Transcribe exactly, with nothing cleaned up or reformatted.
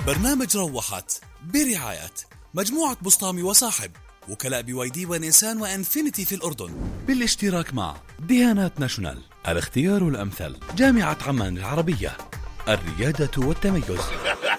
برنامج روحت برعاية مجموعة بسطامي وصاحب، وكلاء بي واي دي ونيسان وانفينيتي في الأردن، بالاشتراك مع ديانات ناشونال، الاختيار الأمثل، جامعة عمان العربية، الريادة والتميز.